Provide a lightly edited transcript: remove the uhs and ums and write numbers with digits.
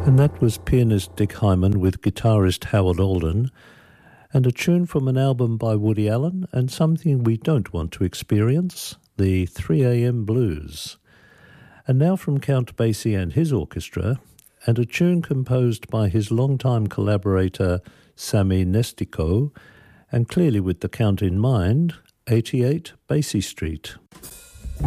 And that was pianist Dick Hyman with guitarist Howard Alden, and a tune from an album by Woody Allen, and something we don't want to experience, the 3 a.m. Blues. And now from Count Basie and his orchestra, and a tune composed by his longtime collaborator Sammy Nestico, and clearly with the Count in mind, 88 Basie Street.